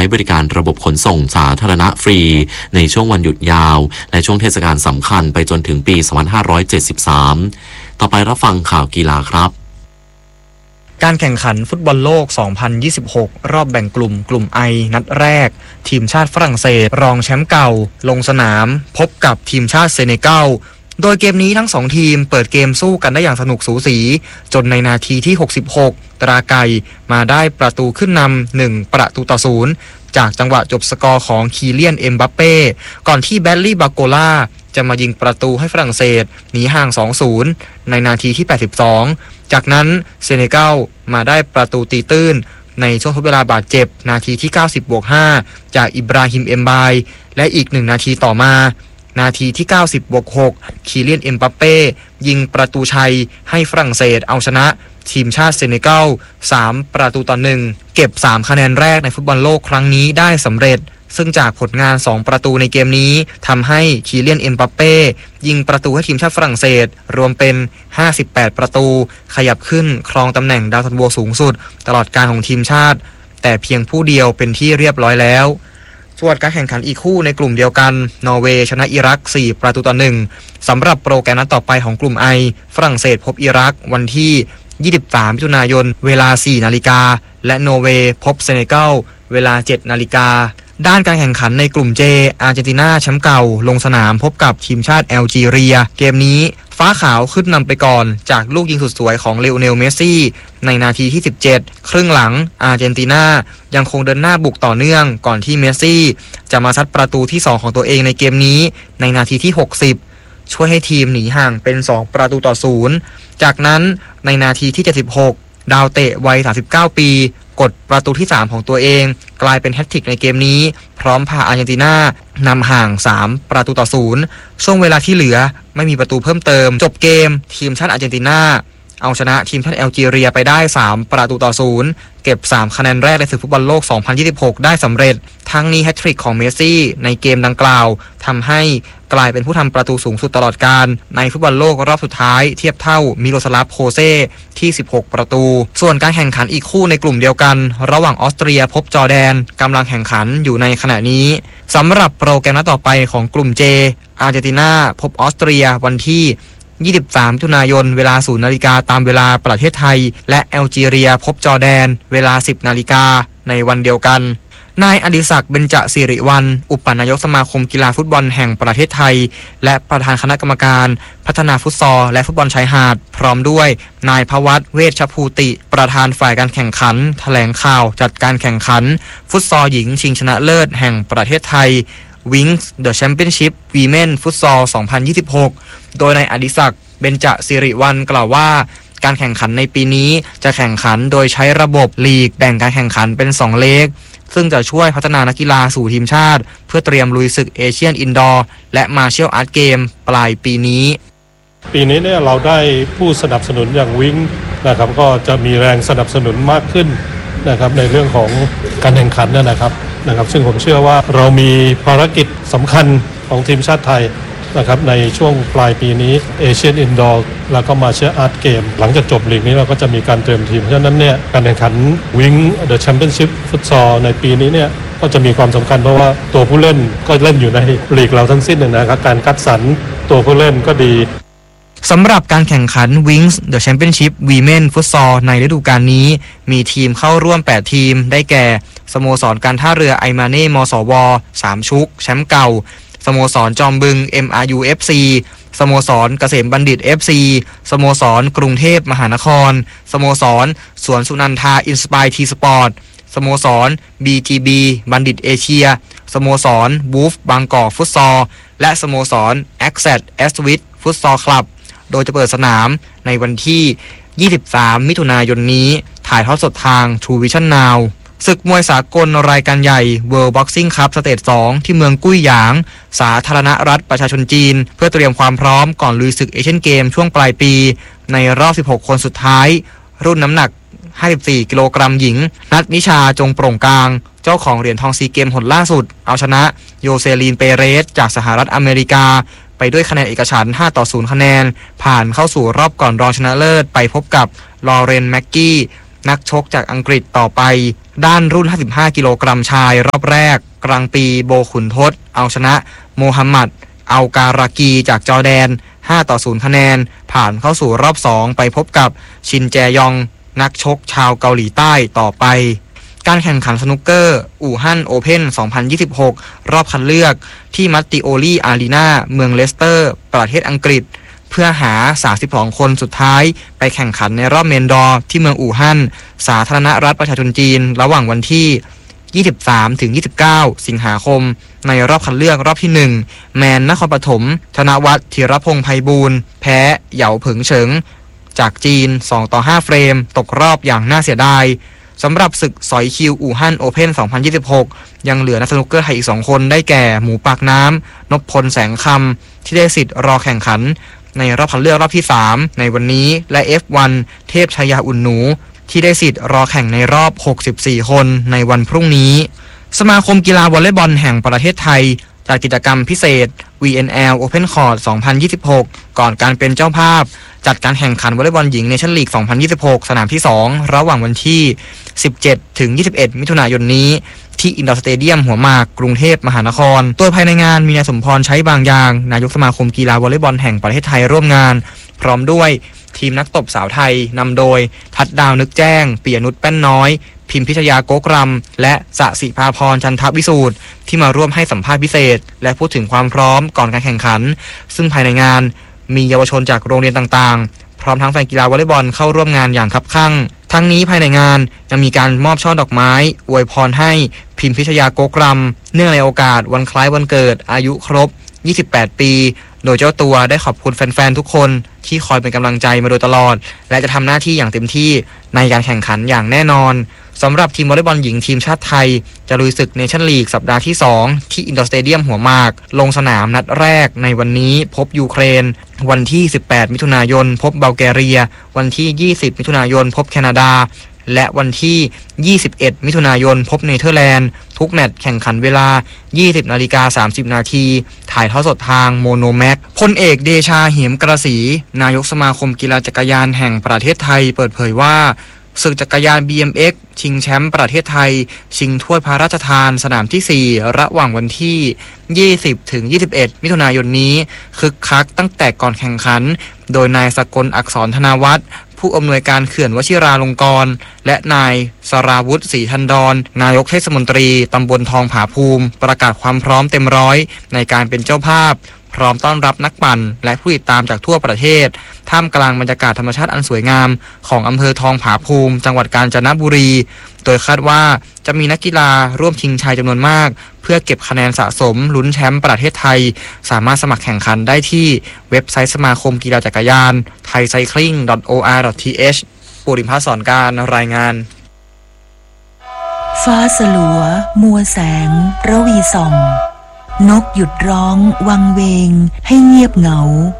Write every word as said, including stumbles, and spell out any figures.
ช้บริการระบบขนส่งสาธารณะฟรีในช่วงวันหยุดยาวและช่วงเทศกาลสำคัญไปจนถึงปีสองพันห้าร้อยเจ็ดสิบสามต่อไปรับฟังข่าวกีฬาครับการแข่งขันฟุตบอลโลก สองพันยี่สิบหก รอบแบ่งกลุ่มกลุ่ม I นัดแรกทีมชาติฝรั่งเศสรองแชมป์เก่าลงสนามพบกับทีมชาติเซเนกัลโดยเกมนี้ทั้งสองทีมเปิดเกมสู้กันได้อย่างสนุกสูสีจนในนาทีที่หกสิบหกตราไก่มาได้ประตูขึ้นนำหนึ่งประตูต่อศูนย์จากจังหวะจบสกอร์ของคีเลียนเอ็มบัปเป้ก่อนที่แบลลี่บาโกล่าจะมายิงประตูให้ฝรั่งเศสหนีห่าง สองศูนย์ ในนาทีที่แปดสิบสองจากนั้นเซเนกัลมาได้ประตูตีตื้นในช่วงทดเวลาบาดเจ็บนาทีที่ เก้าสิบ บวก ห้าจากอิบราฮิมเอ็มบายและอีกหนึ่งนาทีต่อมานาทีที่ เก้าสิบ บวก หกคีเลียนเอ็มบัปเป้ยิงประตูชัยให้ฝรั่งเศสเอาชนะทีมชาติเซเนกัลสามประตูต่อหนึ่งเก็บสามคะแนนแรกในฟุตบอลโลกครั้งนี้ได้สำเร็จซึ่งจากผลงานสองประตูในเกมนี้ทำให้คีเลียนเอ็มบัปเป้ยิงประตูให้ทีมชาติฝรั่งเศสรวมเป็นห้าสิบแปดประตูขยับขึ้นครองตำแหน่งดาวซันโวสูงสุดตลอดการของทีมชาติแต่เพียงผู้เดียวเป็นที่เรียบร้อยแล้วส่วนการแข่งขันอีกคู่ในกลุ่มเดียวกันนอร์เวย์ชนะอิรักสี่ประตูต่อหนึ่งสำหรับโปรแกรมนัดต่อไปของกลุ่ม I ฝรั่งเศสพบอิรักวันที่ยี่สิบสามมิถุนายนเวลา สี่นาฬิกาและนอร์เวย์พบเซเนกัลเวลา เจ็ดนาฬิกาด้านการแข่งขันในกลุ่ม J อาร์เจนตินาแชมป์เก่าลงสนามพบกับทีมชาติแอลจีเรียเกมนี้ฟ้าขาวขึ้นนำไปก่อนจากลูกยิงสุดสวยของเลโอเนลเมสซี่ในนาทีที่สิบเจ็ดครึ่งหลังอาร์เจนตินายังคงเดินหน้าบุกต่อเนื่องก่อนที่เมสซี่จะมาซัดประตูที่สองของตัวเองในเกมนี้ในนาทีที่หกสิบช่วยให้ทีมหนีห่างเป็นสองประตูต่อศูนย์จากนั้นในนาทีที่เจ็ดสิบหกดาวเตะวัยสามสิบเก้าปีกดประตูที่สามของตัวเองกลายเป็นแฮตทริกในเกมนี้พร้อมพาอาร์เจนตินานำห่างสามประตูต่อศูนย์ช่วงเวลาที่เหลือไม่มีประตูเพิ่มเติมจบเกมทีมชาติอาร์เจนตินาเอาชนะทีมชาติแอลจีเรียไปได้สามประตูต่อศูนย์เก็บสามคะแนนแรกในศึกฟุตบอลโลกสองพันยี่สิบหกได้สำเร็จทั้งนี้แฮตทริกของเมสซี่ในเกมดังกล่าวทำให้กลายเป็นผู้ทำประตูสูงสุดตลอดกาลในฟุตบอลโลกรอบสุดท้ายเทียบเท่ามิโลสลาฟโคเซ่ที่สิบหกประตูส่วนการแข่งขันอีกคู่ในกลุ่มเดียวกันระหว่างออสเตรียพบจอร์แดนกำลังแข่งขันอยู่ในขณะนี้สำหรับโปรแกรมนัดต่อไปของกลุ่ม J อาร์เจนตินาพบออสเตรียวันที่ยี่สิบสามมิถุนายนเวลา ศูนย์นาฬิกาตามเวลาประเทศไทยและแอลจีเรียพบจอร์แดนเวลา สิบนาฬิกาในวันเดียวกันนายอดิศักดิ์เบญจสิริวัลย์อุปนายกสมาคมกีฬาฟุตบอลแห่งประเทศไทยและประธานคณะกรรมการพัฒนาฟุตซอลและฟุตบอลชายหาดพร้อมด้วยนายภวัฒน์เวชภูติประธานฝ่ายการแข่งขันแถลงข่าวจัดการแข่งขันฟุตซอลหญิงชิงชนะเลิศแห่งประเทศไทย Wings The Championship Women Futsal สองพันยี่สิบหกโดยนายอดิศักดิ์เบญจสิริวัลย์กล่าวว่าการแข่งขันในปีนี้จะแข่งขันโดยใช้ระบบลีกแบ่งการแข่งขันเป็นสองเลกซึ่งจะช่วยพัฒนานักกีฬาสู่ทีมชาติเพื่อเตรียมลุยศึกเอเชียนอินดอร์และมาเชียลอาร์ตเกมปลายปีนี้ปีนี้เนี่ยเราได้ผู้สนับสนุนอย่างวิงนะครับก็จะมีแรงสนับสนุนมากขึ้นนะครับในเรื่องของการแข่งขันนะครับนะครับซึ่งผมเชื่อว่าเรามีภารกิจสำคัญของทีมชาติไทยนะครับในช่วงปลายปีนี้เอเชียนอินดอร์แล้วก็มาเชียร์อาร์ตเกมหลังจากจบลีกนี้เราก็จะมีการเตรียมทีมเพราะฉะนั้นเนี่ยการแข่งขันวิงเดอะแชมเปี้ยนชิพฟุตซอลในปีนี้เนี่ยก็จะมีความสำคัญเพราะว่าตัวผู้เล่นก็เล่นอยู่ในลีกเราทั้งสิ้นนะครับการคัดสรรตัวผู้เล่นก็ดีสำหรับการแข่งขัน Wings The Championship Women Futsal ในฤดูกาลนี้มีทีมเข้าร่วมแปดทีมได้แก่สโมสรการท่าเรือไอมาเน่มสวสามชุกแชมป์เก่าสโมสรจอมบึง เอ็ม อาร์ ยู เอฟ ซี สโมสรเกษมบัณฑิต เอฟ ซี สโมสรกรุงเทพมหานครสโมสรสวนสุนันทาอินสไปร์ทีสปอร์ตสโมสร บี จี บี บัณฑิตเอเชียสโมสรบูฟบางกอกฟุตซอลและสโมสร แอคเซส เอส วิท ฟุตซอลคลับโดยจะเปิดสนามในวันที่ยี่สิบสามมิถุนายนนี้ถ่ายทอดสดทาง True Vision Now ศึกมวยสากลรายการใหญ่ World Boxing Cup สเตจสองที่เมืองกุ้ยหยางสาธารณรัฐประชาชนจีนเพื่อเตรียมความพร้อมก่อนลุยศึกเอเชียนเกมช่วงปลายปีในรอบสิบหกคนสุดท้ายรุ่นน้ำหนักห้าสิบสี่กิโลกรัมหญิงนัทนิชาจงโปร่งกลางเจ้าของเหรียญทองซีเกมหนล่าสุดเอาชนะโยเซลีนเปเรสจากสหรัฐอเมริกาไปด้วยคะแนนเอกฉันท์ห้าต่อศูนย์คะแนนผ่านเข้าสู่รอบก่อนรองชนะเลิศไปพบกับลอเรนแม็กกี้นักชกจากอังกฤษต่อไปด้านรุ่นห้าสิบห้ากิโลกรัมชายรอบแรกกลางปีโบขุนทศเอาชนะโมฮัมหมัดอัลการากีจากจอร์แดนห้าต่อศูนย์คะแนนผ่านเข้าสู่รอบสองไปพบกับชินแจยองนักชกชาวเกาหลีใต้ต่อไปการแข่งขันสนุกเกอร์อู่ฮั่นโอเพ่นสองพันยี่สิบหกรอบคัดเลือกที่มัตติโอลีอารีนาเมืองเลสเตอร์ประเทศอังกฤษเพื่อหาสามสิบสองคนสุดท้ายไปแข่งขันในรอบเมนดอร์ที่เมืองอู่ฮั่นสาธารณรัฐประชาชนจีนระหว่างวันที่ยี่สิบสามถึงยี่สิบเก้าสิงหาคมในรอบคัดเลือกรอบที่หนึ่งแมนนครปฐมธนวัฒน์ธีรพงษ์ไพบูลย์แพ้เหยาเผิงเฉิงจากจีนสองต่อห้าเฟรมตกรอบอย่างน่าเสียดายสำหรับศึกสอยคิวอู่ฮั่นโอเพ่นสองพันยี่สิบหกยังเหลือนักสนุกเกอร์ไทยอีกสองคนได้แก่หมูปากน้ำนพพลแสงคำที่ได้สิทธิ์รอแข่งขันในรอบคัดเลือกรอบที่สามในวันนี้และ เอฟ วัน เทพชยาอุ่นหนูที่ได้สิทธิ์รอแข่งในรอบหกสิบสี่คนในวันพรุ่งนี้สมาคมกีฬาวอลเลย์บอลแห่งประเทศไทยจัดกิจกรรมพิเศษ วี เอ็น แอล Open Court สองพันยี่สิบหกก่อนการเป็นเจ้าภาพจัดการแข่งขันวอลเลย์บอลหญิงเนชั่นลีกสองพันยี่สิบหกสนามที่สองระหว่างวันที่สิบเจ็ดถึงยี่สิบเอ็ดมิถุนายนนี้ที่อินดอร์สเตเดียมหัวหมากกรุงเทพมหานครโดยภายในงานมีนายสมพรใช้บางอย่างนายกสมาคมกีฬาวอลเลย์บอลแห่งประเทศไทยร่วมงานพร้อมด้วยทีมนักตบสาวไทยนำโดยทัดดาวนึกแจ้งปิยนุชแป้นน้อยพิมพิชยาโกกรำและสสิภาพรจันทวิสูตรที่มาร่วมให้สัมภาษณ์พิเศษและพูดถึงความพร้อมก่อนการแข่งขันซึ่งภายในงานมีเยาวชนจากโรงเรียนต่างๆพร้อมทั้งแฟนกีฬาวอลเลย์บอลเข้าร่วมงานอย่างคับคั่งทั้งนี้ภายในงานยังมีการมอบช่อดอกไม้อวยพรให้พิมพิชยาโกกรำเนื่องในโอกาสวันคล้ายวันเกิดอายุครบยี่สิบแปดปีโดยเจ้าตัวได้ขอบคุณแฟนๆทุกคนที่คอยเป็นกำลังใจมาโดยตลอดและจะทำหน้าที่อย่างเต็มที่ในการแข่งขันอย่างแน่นอนสำหรับทีมวอลเลย์บอลหญิงทีมชาติไทยจะลุยศึกเนชั่นลีกสัปดาห์ที่สองที่อินดอร์สเตเดียมหัวหมากลงสนามนัดแรกในวันนี้พบยูเครนวันที่สิบแปดมิถุนายนพบบัลแกเรียวันที่ยี่สิบมิถุนายนพบแคนาดาและวันที่ยี่สิบเอ็ดมิถุนายนพบเนเธอร์แลนด์ทุกแมตช์แข่งขันเวลา ยี่สิบนาฬิกาสามสิบนาทีถ่ายทอดสดทางโมโนแม็กพลเอกเดชาเหมกระสีนายกสมาคมกีฬาจักรยานแห่งประเทศไทยเปิดเผยว่าศึกจักรยาน บี เอ็ม เอ็กซ์ ชิงแชมป์ประเทศไทยชิงถ้วยพระราชทานสนามที่สี่ระหว่างวันที่ยี่สิบถึงยี่สิบเอ็ดมิถุนายนนี้คึกคักตั้งแต่ก่อนแข่งขันโดยนายสกลอักษรธนาวัฒน์ผู้อำนวยการเขื่อนวชิราลงกรณ์และนายสราวุฒิศรีทันดรนายกเทศมนตรีตำบลทองผาภูมิประกาศความพร้อมเต็มร้อยในการเป็นเจ้าภาพพร้อมต้อนรับนักปั่นและผู้ติดตามจากทั่วประเทศท่ามกลางบรรยากาศธรรมชาติอันสวยงามของอำเภอทองผาภูมิจังหวัดกาญจนบุรีโดยคาดว่าจะมีนักกีฬาร่วมชิงชัยจำนวนมากเพื่อเก็บคะแนนสะสมลุ้นแชมป์ประเทศไทยสามารถสมัครแข่งขันได้ที่เว็บไซต์สมาคมกีฬาจักรยาน ไทยไซคลิง ดอท โอ อาร์ ดอท ที เอช ปุริมพัฒน์สอนการรายงานฟ้าสลัวมัวแสงระวีส่องนกหยุดร้องวังเวงให้เงียบเหงา